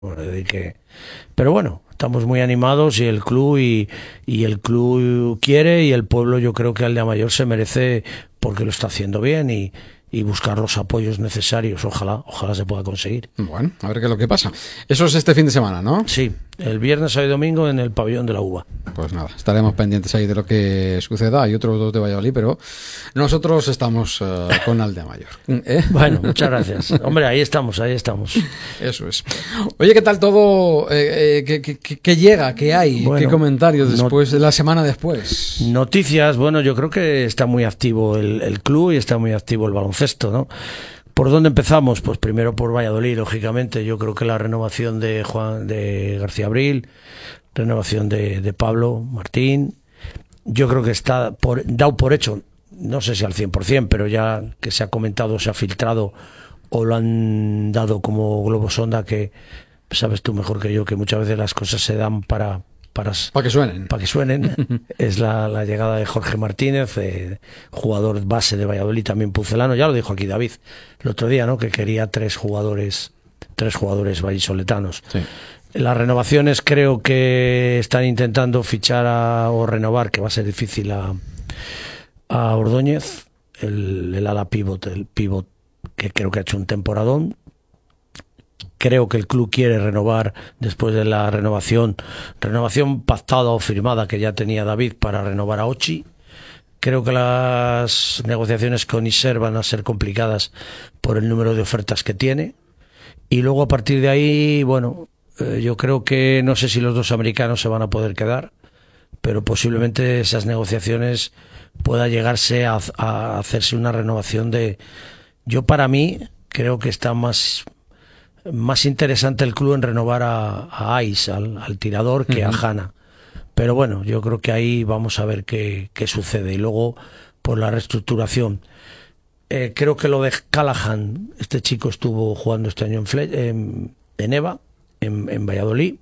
Pero bueno, estamos muy animados y el club quiere y el pueblo yo creo que Aldea se merece porque lo está haciendo bien y buscar los apoyos necesarios. Ojalá se pueda conseguir. Bueno, a ver qué es lo que pasa. Eso es este fin de semana, ¿no? Sí, el viernes, sábado y domingo en el pabellón de la Uva. Pues nada, estaremos pendientes ahí de lo que suceda. Hay otros dos de Valladolid, pero nosotros estamos con Aldea Mayor. Bueno, muchas gracias. Hombre, ahí estamos. Eso es. Oye, ¿qué tal todo? ¿Qué llega? ¿Qué hay? Bueno, ¿Qué comentarios después de la semana después? Noticias, bueno, yo creo que está muy activo el club y está muy activo el baloncesto, ¿no? ¿Por dónde empezamos? Pues primero por Valladolid, lógicamente. Yo creo que la renovación de García Abril, renovación de Pablo Martín, yo creo que está dado por hecho, no sé si al 100%, pero ya que se ha comentado, se ha filtrado o lo han dado como globo sonda, que sabes tú mejor que yo que muchas veces las cosas se dan para que suenen. Para que suenen. Es la llegada de Jorge Martínez, jugador base de Valladolid, también pucelano. Ya lo dijo aquí David el otro día, ¿no? Que quería tres jugadores vallisoletanos. Sí. Las renovaciones creo que están intentando fichar o renovar, que va a ser difícil, a Ordóñez, el ala pivot, que creo que ha hecho un temporadón. Creo que el club quiere renovar después de la renovación pactada o firmada que ya tenía David para renovar a Ochi. Creo que las negociaciones con Iser van a ser complicadas por el número de ofertas que tiene. Y luego a partir de ahí, bueno, yo creo que no sé si los dos americanos se van a poder quedar, pero posiblemente esas negociaciones pueda llegarse a hacerse una renovación Yo para mí creo que está más interesante el club en renovar a Ice, al tirador, que a Hanna. Pero bueno, yo creo que ahí vamos a ver qué sucede. Y luego, por la reestructuración. Creo que lo de Callahan, este chico estuvo jugando este año en EVA, en Valladolid,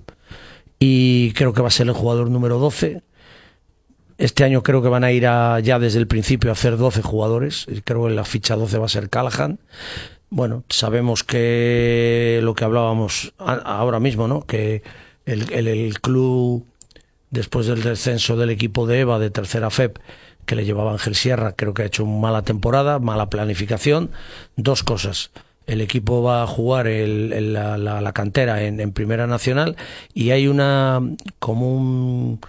y creo que va a ser el jugador número 12. Este año creo que van a ir ya desde el principio a hacer 12 jugadores. Creo que la ficha 12 va a ser Callahan. Bueno, sabemos que lo que hablábamos ahora mismo, ¿no? Que el club, después del descenso del equipo de EVA de tercera FEP, que le llevaba Ángel Sierra, creo que ha hecho una mala temporada, mala planificación. Dos cosas: el equipo va a jugar la cantera en Primera Nacional, y hay como un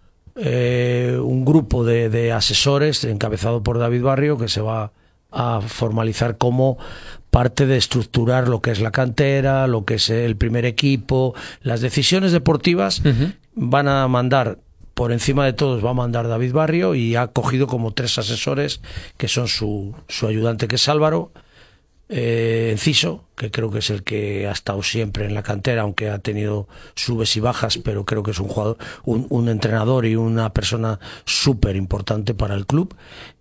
grupo de asesores encabezado por David Barrio, que se va a formalizar como parte de estructurar lo que es la cantera, lo que es el primer equipo. Las decisiones deportivas van a mandar, por encima de todos va a mandar David Barrio, y ha cogido como 3 asesores que son su ayudante, que es Álvaro Enciso, que creo que es el que ha estado siempre en la cantera, aunque ha tenido subes y bajas, pero creo que es un jugador, un entrenador y una persona súper importante para el club.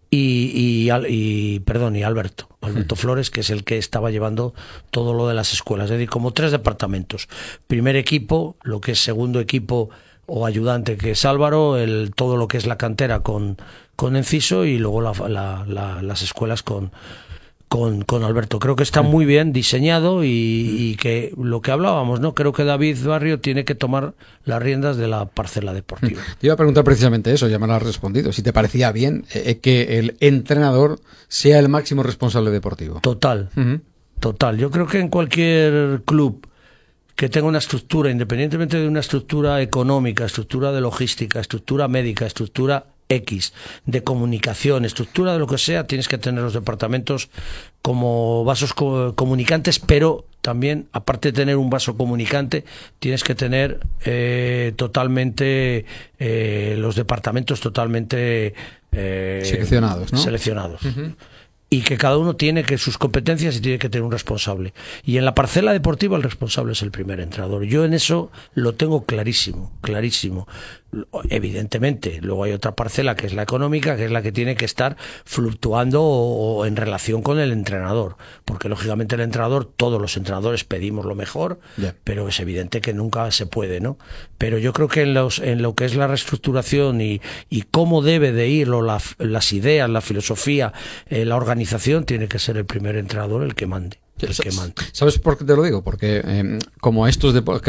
Y Alberto Flores, que es el que estaba llevando todo lo de las escuelas. Es decir, como 3 departamentos: primer equipo, lo que es segundo equipo o ayudante, que es Álvaro, todo lo que es la cantera con Enciso, y luego las escuelas con Alberto. Creo que está muy bien diseñado y que lo que hablábamos, ¿no? Creo que David Barrio tiene que tomar las riendas de la parcela deportiva. Te iba a preguntar precisamente eso, ya me lo has respondido. Si te parecía bien que el entrenador sea el máximo responsable deportivo. Total. Yo creo que en cualquier club que tenga una estructura, independientemente de una estructura económica, estructura de logística, estructura médica, estructura X, de comunicación, estructura de lo que sea, tienes que tener los departamentos como vasos comunicantes, pero también, aparte de tener un vaso comunicante, tienes que tener totalmente los departamentos totalmente seleccionados, ¿no? Seleccionados. Y que cada uno tiene que sus competencias y tiene que tener un responsable. Y en la parcela deportiva el responsable es el primer entrenador. Yo en eso lo tengo clarísimo. Evidentemente, luego hay otra parcela, que es la económica, que es la que tiene que estar fluctuando o en relación con el entrenador. Porque lógicamente el entrenador, todos los entrenadores pedimos lo mejor, pero es evidente que nunca se puede, ¿no? Pero yo creo que en lo que es la reestructuración y cómo debe de ir las ideas, la filosofía, la organización, tiene que ser el primer entrenador el que mande. el que manda. ¿Sabes por qué te lo digo? Porque como estos